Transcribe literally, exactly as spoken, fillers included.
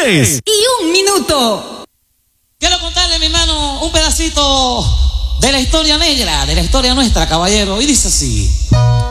diez y un minuto. Quiero contarle, mi hermano, un pedacito de la historia negra, de la historia nuestra, caballero, y dice así.